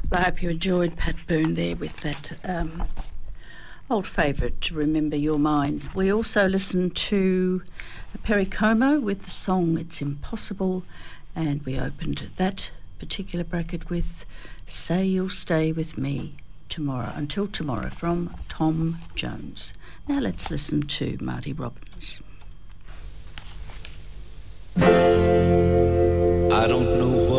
I hope you enjoyed Pat Boone there with that old favourite, To Remember Your Mind. We also listened to Perry Como with the song It's Impossible, and we opened that particular bracket with Say You'll Stay With Me Tomorrow, Until Tomorrow, from Tom Jones. Now let's listen to Marty Robbins. I don't know